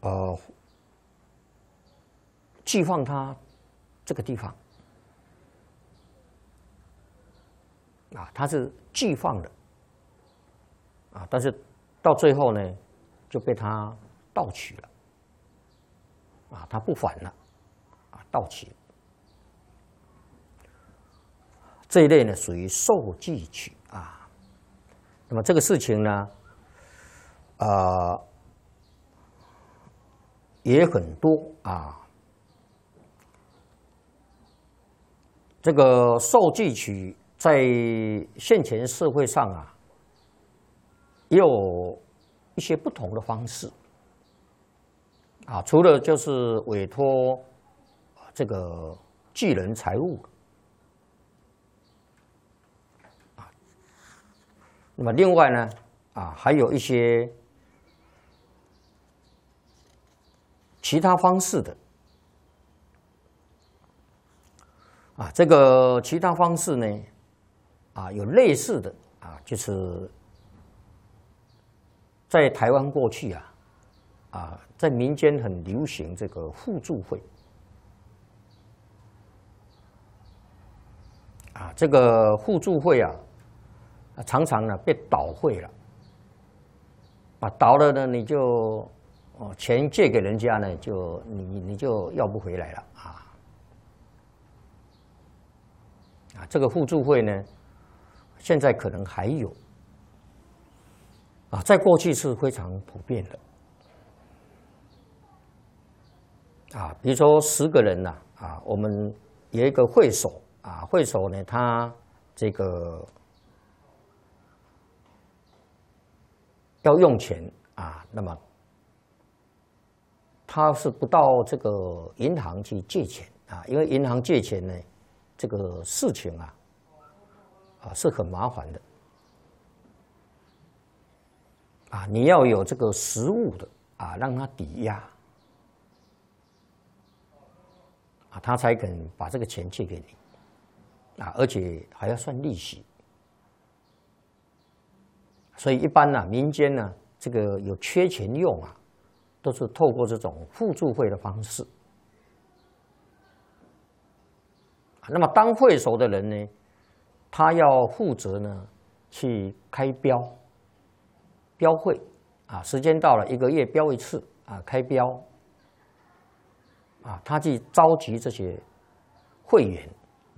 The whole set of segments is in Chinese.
寄放他这个地方啊，他是寄放的啊，但是到最后呢，就被他盗取了啊，他不还了啊，盗取。这一类呢属于受寄取啊。那么这个事情呢，也很多啊。这个受寄取在现前社会上啊，也有一些不同的方式啊。除了就是委托这个寄人财物啊，那么另外呢啊，还有一些其他方式的啊，这个其他方式呢啊，有类似的啊，就是在台湾过去在民间很流行这个互助会啊，这个互助会常常呢被倒会了啊，倒了呢你就钱借给人家呢，就你就要不回来了啊。这个互助会呢，现在可能还有啊，在过去是非常普遍的啊。比如说10个人我们有一个会首啊，会首呢，他这个要用钱啊，那么他是不到这个银行去借钱啊，因为银行借钱呢，这个事情是很麻烦的啊，你要有这个实物的让他抵押啊，他才肯把这个钱借给你啊，而且还要算利息。所以一般民间这个有缺钱用都是透过这种互助会的方式。那么当会首的人呢，他要负责呢去开标会啊，时间到了1个月标一次啊，开标啊，他去召集这些会员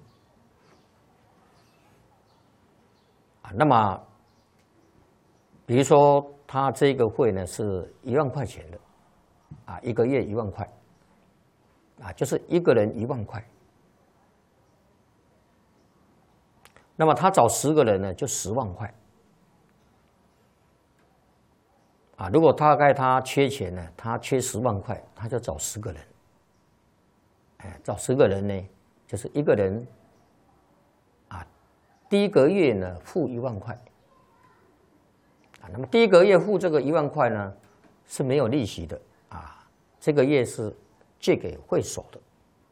啊。那么比如说他这个会呢是1万块钱的啊，1个月1万块啊，就是1个人1万块。那么他找10个人呢，就10万块啊。如果大概他缺钱呢，他缺10万块，他就找10个人。找10个人呢，就是1个人第1个月呢付1万块啊。那么第1个月付这个1万块呢是没有利息的啊，这个月是借给会首的。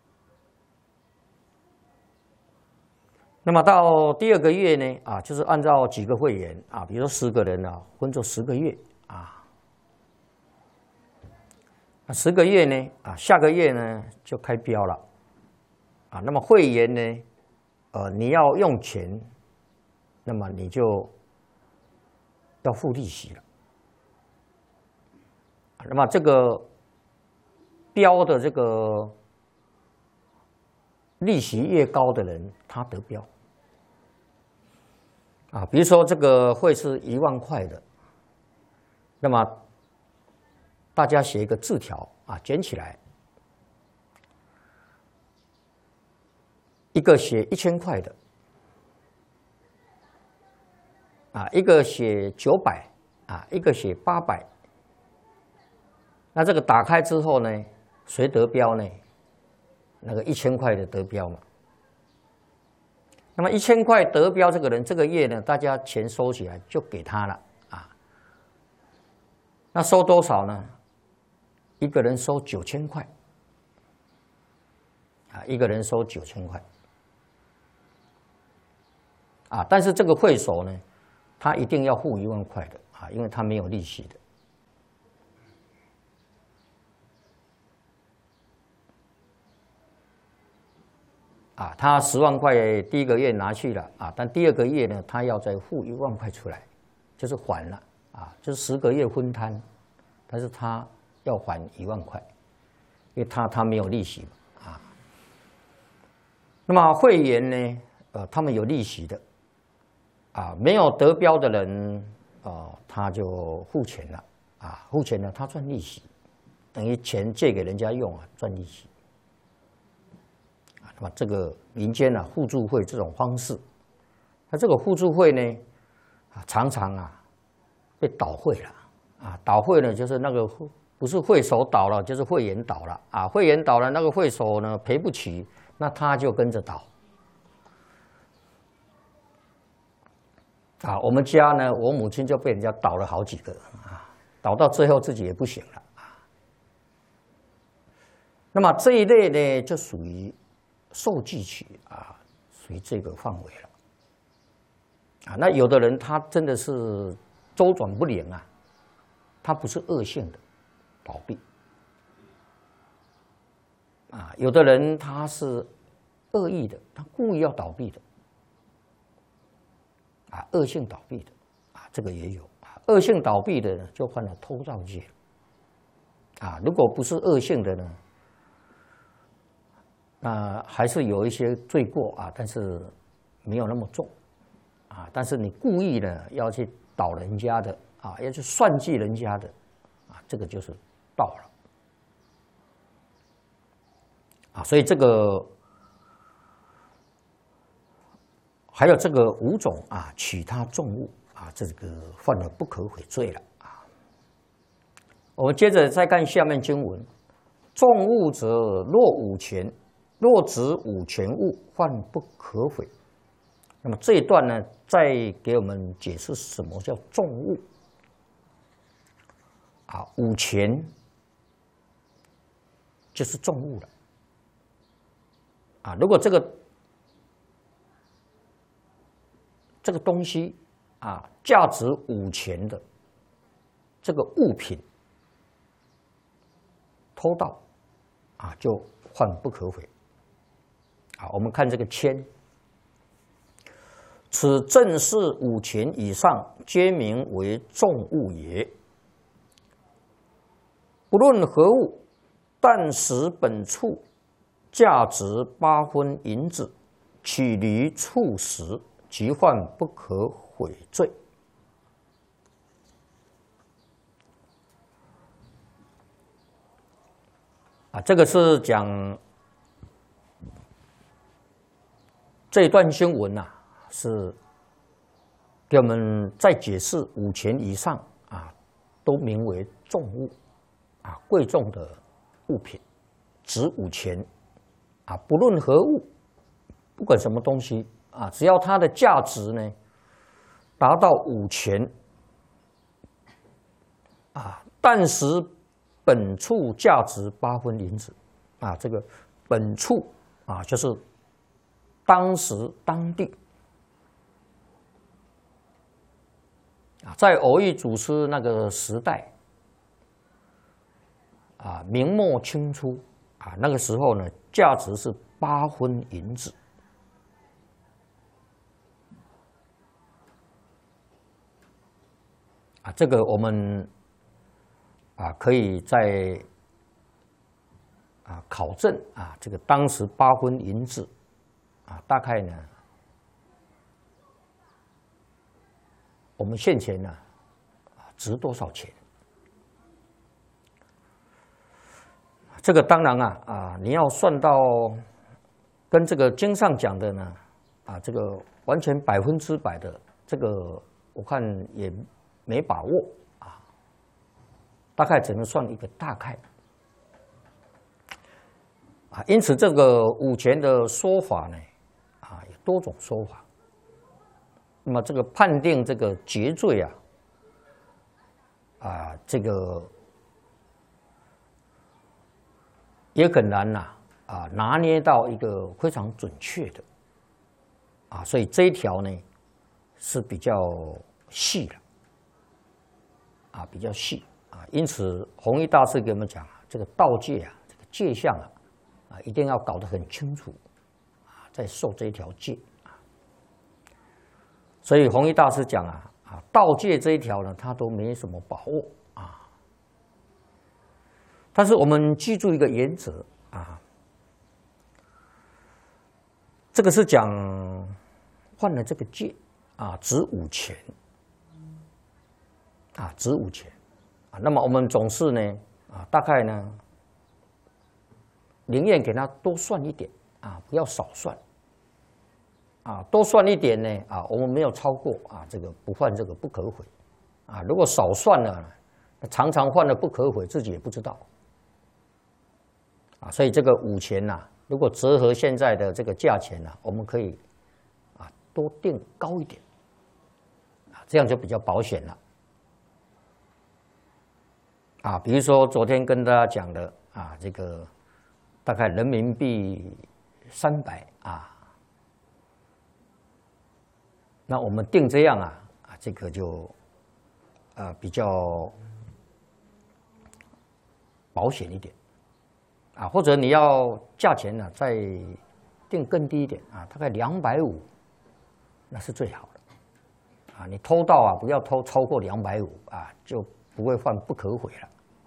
那么到第2个月呢就是按照几个会员比如说10个人分作10个月那10个月呢下个月呢就开标了那么会员呢你要用钱，那么你就要付利息了。那么这个标的这个利息越高的人，他得标比如说这个会是1万块的，那么大家写一个字条卷起来，一个写1000块的一个写900一个写800。那这个打开之后呢，谁得标呢？那个1000块的得标嘛。那么1000块得标这个人，这个月呢，大家钱收起来就给他了那收多少呢？一个人收9000块一个人收9000块但是这个会首呢，他一定要付1万块的因为他没有利息的啊，他10万块第一个月拿去了啊，但第二个月呢，他要再付1万块出来，就是还了啊，就是10个月分摊，但是他要还1万块，因为他没有利息嘛啊。那么会员呢，他们有利息的啊，没有得标的人他就付钱了啊，付钱了他赚利息，等于钱借给人家用啊，赚利息。那么这个民间啊互助会这种方式，那这个互助会呢，常常被倒会了啊，倒会呢就是那个不是会首倒了，就是会员倒了啊，会员倒了，那个会首呢赔不起，那他就跟着倒。啊，我们家呢，我母亲就被人家倒了好几个啊，倒到最后自己也不行了啊。那么这一类呢，就属于受寄取啊，属于这个范围了啊。那有的人他真的是周转不灵啊，他不是恶性的倒闭啊，有的人他是恶意的，他故意要倒闭的。啊，恶性倒闭的啊，这个也有啊。恶性倒闭的呢，就犯了偷盗戒啊。如果不是恶性的呢，那还是有一些罪过啊，但是没有那么重啊。但是你故意呢要去倒人家的啊，要去算计人家的啊，这个就是盗了啊。所以这个。还有这个5种啊，取他重物啊，这个犯了不可悔罪了啊。我们接着再看下面经文：重物者，若五钱，若指五钱物，犯不可悔。那么这一段呢，再给我们解释什么叫重物啊？5钱就是重物了啊。如果这个东西啊，价值5钱的这个物品偷盗啊，就犯不可悔。啊，我们看这个签，此正是5钱以上，皆名为重物也。不论何物，但使本处价值8分银子，取离处时，即犯不可悔罪。啊，这个是讲这一段经文是给我们再解释5钱以上啊，都名为重物啊，贵重的物品，值5钱啊，不论何物，不管什么东西。啊，只要它的价值呢达到5钱啊，但使本处价值8分银子啊，这个本处啊就是当时当地啊，在偶遇祖师那个时代啊，明末清初啊，那个时候呢，价值是8分银子。啊，这个我们可以在考证这个当时8分银子大概呢，我们现钱呢值多少钱？这个当然你要算到跟这个经上讲的呢这个完全100%的这个，我看也没把握大概只能算一个大概因此这个5钱的说法呢有多种说法。那么这个判定这个劫罪这个也很难拿捏到一个非常准确的所以这一条呢是比较细的比较细因此弘一大师给我们讲这个道戒这个戒相一定要搞得很清楚在受这一条戒啊。所以弘一大师讲道戒这一条呢，他都没什么把握啊。但是我们记住一个原则啊，这个是讲犯了这个戒啊，值5钱啊，值5钱啊。那么我们总是呢大概呢，宁愿给他多算一点啊，不要少算啊，多算一点呢我们没有超过这个不犯这个不可悔啊。如果少算了，常常犯了不可悔，自己也不知道啊。所以这个5钱如果折合现在的这个价钱我们可以多定高一点这样就比较保险了比如说昨天跟大家讲的这个大概人民币300那我们定这样这个就比较保险一点或者你要价钱再定更低一点大概250，那是最好的你偷到不要偷超过250就不会犯不可悔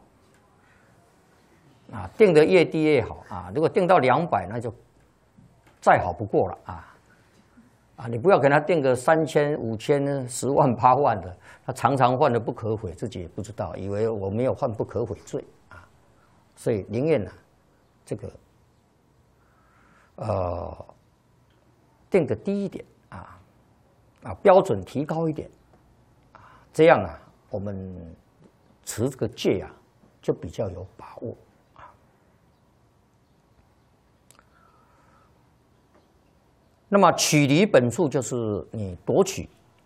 了定得越低越好如果定到200，那就再好不过了你不要给他定个3000、5000、10万、8万的，他常常犯的不可悔，自己也不知道，以为我没有犯不可悔罪所以宁愿这个定个低一点标准提高一点这样我们持这个戒就比较有把握那么取离本处就是你夺取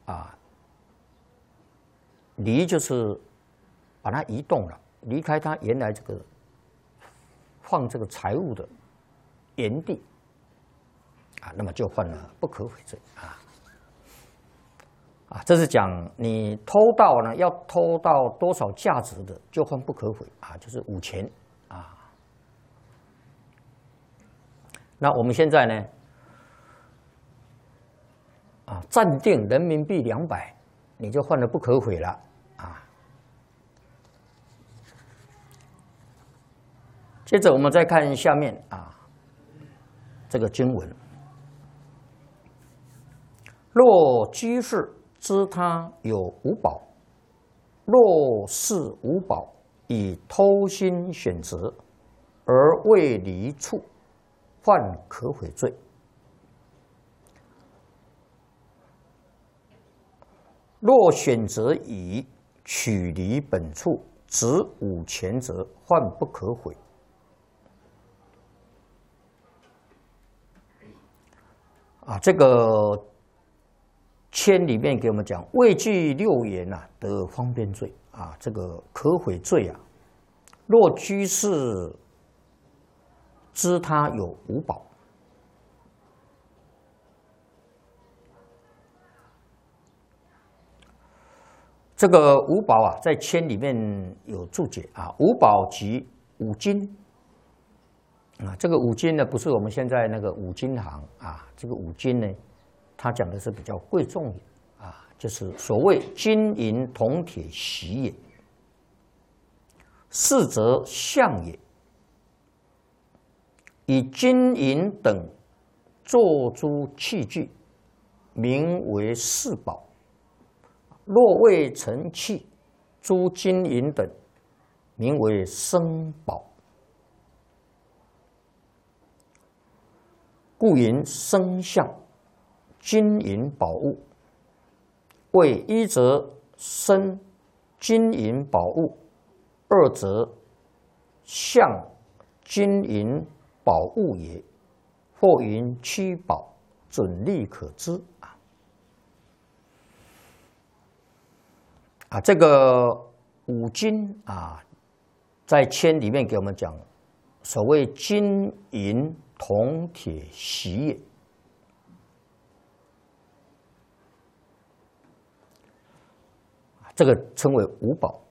离就是把它移动了，离开它原来这个放这个财物的原地那么就犯了不可悔罪这是讲你偷盗呢，要偷到多少价值的就犯不可悔就是5钱那我们现在呢暂定人民币200，你就犯了不可悔了接着我们再看下面这个经文：若居士知他有五宝，若是五宝以偷心选择而未离处，犯可悔罪。若选择以取离本处，值5钱者，犯不可悔。这个签里面给我们讲，未具6缘得方便罪这个可悔罪若居士知他有五宝，这个五宝在签里面有注解五宝即五金这个五金呢，不是我们现在那个五金行这个五金呢，它讲的是比较贵重的就是所谓金银铜铁锡也，是则相也。以金银等做诸器具，名为四宝。若未成器，诸金银等，名为生宝。故云生相，金银宝物，为一则生金银宝物，二则相金银宝物也。或云七宝，准例可知这个五金在签里面给我们讲，所谓金银铜铁锡也。这个称为五宝